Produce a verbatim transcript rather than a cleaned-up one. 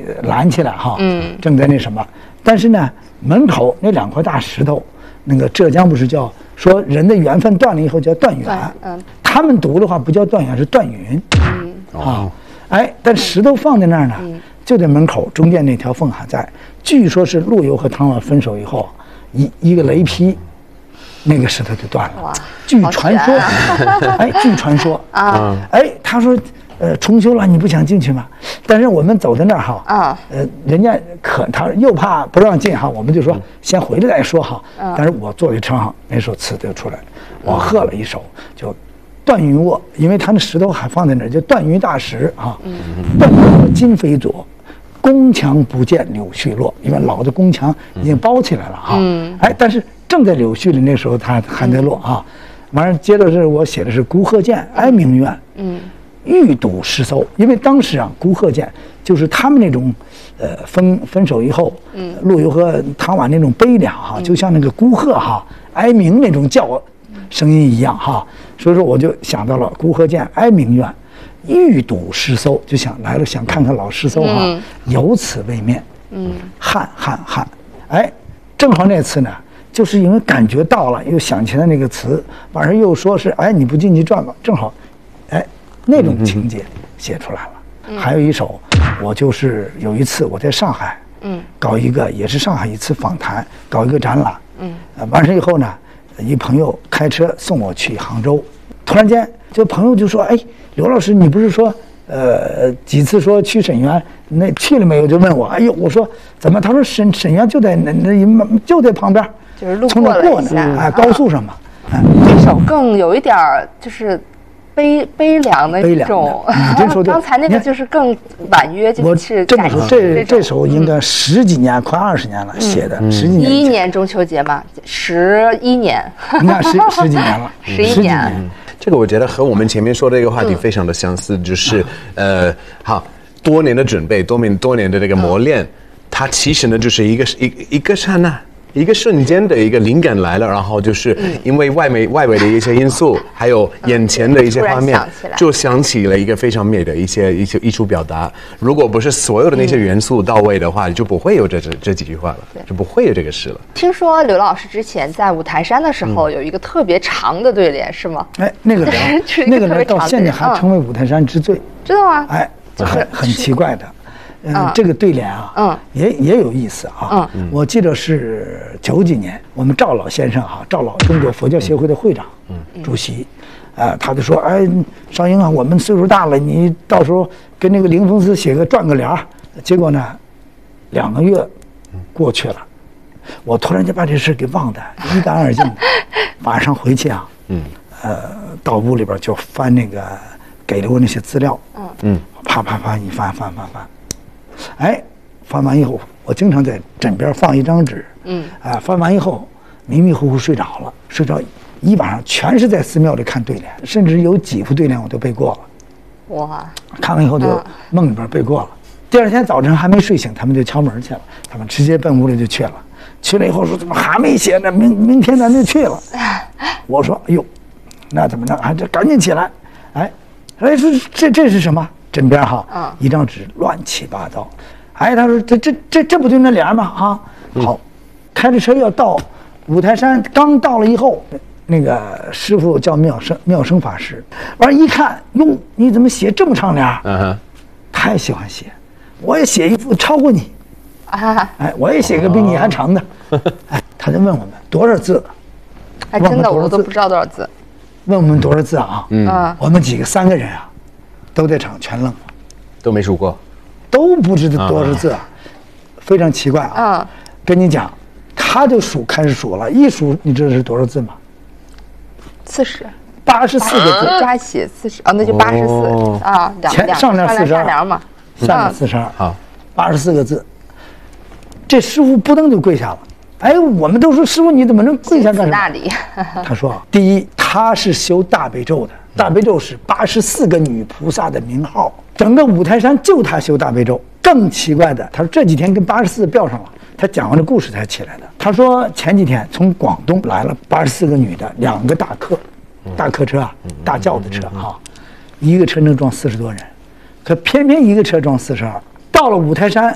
拦起来哈，嗯，正在那什么，但是呢，门口那两块大石头，那个浙江不是叫说人的缘分断了以后叫断缘，嗯，他们读的话不叫断缘，是断云，嗯啊，哎，但石头放在那儿呢，就在门口中间那条缝还在，据说是陆游和唐婉分手以后，一一个雷劈。那个石头就断了，据传说，哎，据传说啊，哎，他说，呃，重修了，你不想进去吗？但是我们走在那儿哈，啊，呃，人家可他又怕不让进哈，我们就说先回来再说哈。但是我坐在车上，那首词就出来了，我喝了一首，就断云卧，因为他那石头还放在那儿，就断云大石啊，断云卧今非昨。宫墙不见柳絮落，因为老的宫墙已经包起来了哈，哎，但是。正在柳絮里那时候，它还在落啊。完了，接着是我写的是孤鹤见，哀鸣怨，嗯，欲睹诗搜。因为当时啊，孤鹤见就是他们那种，呃，分分手以后，嗯，陆游和唐婉那种悲凉哈，就像那个孤鹤哈哀鸣那种叫声音一样哈。所以说，我就想到了孤鹤见，哀鸣怨，欲睹诗搜，就想来了，想看看老诗搜哈，嗯、有此为面，嗯，汉汉汉，哎，正好那次呢。就是因为感觉到了，又想起来那个词，晚上又说是哎你不进去转吧，正好，哎那种情节写出来了。嗯、还有一首，我就是有一次我在上海，嗯，搞一个也是上海一次访谈，搞一个展览，嗯，呃、完事以后呢，一朋友开车送我去杭州，突然间这朋友就说，哎，刘老师你不是说呃几次说去沈园，那去了没有？就问我，哎呦，我说怎么？他说沈沈园就在那那就在旁边。 就是路过了一下， 哎，高速上嘛。 这首更有一点就是悲悲凉的一种。 你这首刚才那个就是更婉约，就是这么说，这这首应该十几年，快二十年了写的，十几年。 一一年中秋节嘛，十一年。 你看十十几年了， 十一年。 这个我觉得和我们前面说的这个话题非常的相似，就是呃，好多年的准备，多年多年的这个磨练，它其实呢就是一个一一个刹那。一个瞬间的一个灵感来了，然后就是因为外围外围的一些因素，还有眼前的一些画面，就想起了一个非常美的一些一些艺术表达。如果不是所有的那些元素到位的话，就不会有这这这几句话了，就不会有这个诗了。 听说刘老师之前在五台山的时候有一个特别长的对联，是吗？ 哎，那个人，那个人到现在还成为五台山之最， 知道吗？ 哎，很很奇怪的。嗯，这个对联啊，嗯，也也有意思啊。嗯，我记得是九几年，我们赵老先生哈，赵老中国佛教协会的会长、嗯，主席，啊，他就说，哎，少英啊，我们岁数大了，你到时候跟那个灵峰寺写个转个联儿。结果呢，两个月过去了，我突然间把这事给忘得一干二净的。晚上回去啊，嗯，呃，到屋里边就翻那个给了我那些资料，嗯嗯，啪啪啪一翻翻翻翻。哎，翻完以后，我经常在枕边放一张纸，嗯，啊，翻完以后迷迷糊糊睡着了，睡着一晚上全是在寺庙里看对联，甚至有几副对联我都背过了。哇！看完以后就梦里边背过了。嗯、第二天早晨还没睡醒，他们就敲门去了，他们直接奔屋里就去了。去了以后说怎么还没写呢？明明天咱就去了。我说哎呦，那怎么着？还这赶紧起来！哎，哎说这这是什么？枕边哈，嗯、一张纸乱七八糟，哎，他说这这这这不就那联吗？啊，好，嗯、开着车要到五台山，刚到了以后，那个师傅叫妙生妙生法师，完一看，哟，你怎么写这么长联？嗯哼，太喜欢写，我也写一副超过你，啊，哎，我也写个比你还长的，哦、哎，他就问我们多少字， 哎，真的我都不知道多少字， 问我们多少字啊？嗯，我们几个三个人啊。都在场全愣了， 都没数过， 都不知道多少字啊，非常奇怪啊。跟你讲，他就数开始数了，一数你知道是多少字吗？ 四十， 八十四个字， 加起四十啊，那就八十四啊， 前上联四十二嘛， 下联四十二，好，八十四个字。这师傅扑腾就跪下了。哎，我们都说师傅你怎么能跪下干什么？他说，第一，他是修大悲咒的。大悲咒是八十四个女菩萨的名号，整个五台山就他修大悲咒。更奇怪的，他说这几天跟八十四标上了。他讲完这故事才起来的。他说前几天从广东来了八十四个女的，两个大客，大客车啊，大轿子车啊，一个车能装四十多人，可偏偏一个车装四十二。到了五台山，